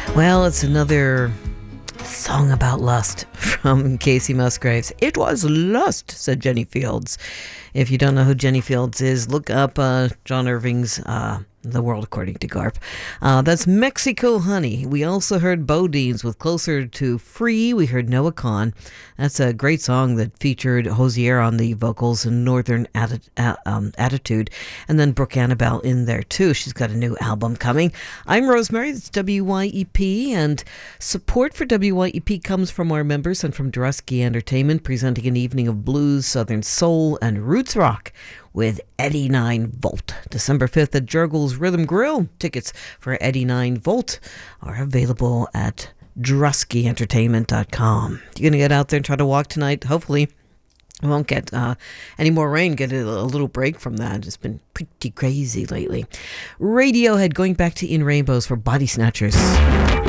Well, it's another song about lust from Casey Musgraves. It was lust, said Jenny Fields. If you don't know who Jenny Fields is, look up John Irving's The World According to Garp. That's Mexico Honey. We also heard Bodines with Closer to Free. We heard Noah Kahn. That's a great song that featured Hosier on the vocals and Northern Attitude. And then Brooke Annabelle in there too. She's got a new album coming. I'm Rosemary. That's WYEP. And support for WYEP comes from our members and from Drusky Entertainment, presenting an evening of blues, southern soul, and roots rock with Eddie 9 Volt. December 5th at Jurgles Rhythm Grill. Tickets for Eddie 9 Volt are available at druskyentertainment.com. You're going to get out there and try to walk tonight. Hopefully we won't get any more rain. Get a little break from that. It's been pretty crazy lately. Radiohead going back to In Rainbows for Body Snatchers.